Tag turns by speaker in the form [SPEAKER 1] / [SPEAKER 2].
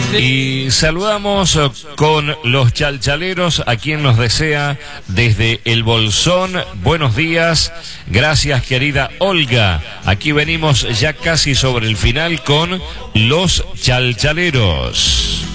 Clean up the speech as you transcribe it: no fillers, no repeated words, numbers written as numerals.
[SPEAKER 1] Y saludamos con los chalchaleros a quien nos desea desde el Bolsón. Buenos días, gracias querida Olga. Aquí venimos ya casi sobre el final con los chalchaleros.